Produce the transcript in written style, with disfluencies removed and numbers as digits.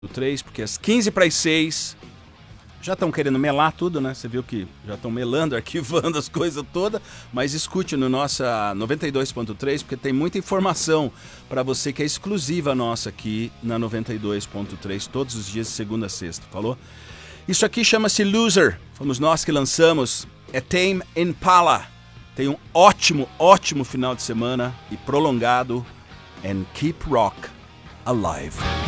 3, porque às 15 para as 6 já estão querendo melar tudo, né? Você viu que já estão melando, arquivando as coisas todas, mas escute no nossa 92.3, porque tem muita informação para você que é exclusiva nossa aqui na 92.3, todos os dias de segunda a sexta, falou? Isso aqui chama-se Loser, fomos nós que lançamos, é Tame Impala. Tem um ótimo final de semana e prolongado, and keep rock alive.